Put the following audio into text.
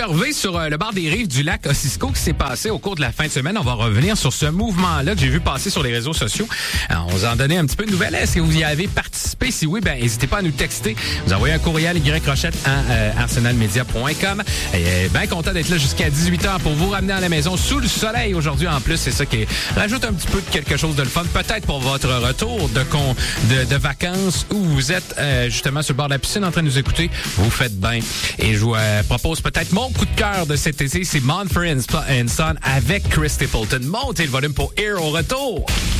curvé sur le bord des rives du lac Ossisco qui s'est passé au cours de la fin de semaine. On va revenir sur ce mouvement-là que j'ai vu passer sur les réseaux sociaux. Alors, on vous en donnait un petit peu de nouvelles. Est-ce que vous y avez participé? Si oui, n'hésitez pas à nous texter. Vous envoyez un courriel yrochette à arsenalmedia.com. Bien content d'être là jusqu'à 18h pour vous ramener à la maison sous le soleil aujourd'hui. En plus, c'est ça qui rajoute un petit peu de quelque chose de le fun. Peut-être pour votre retour de vacances où vous êtes justement sur le bord de la piscine en train de nous écouter. Vous faites bien. Et je vous propose peut-être mon coup de cœur de cet été. C'est Mumford & Son avec Chris Stapleton. Montez le volume pour Here au retour.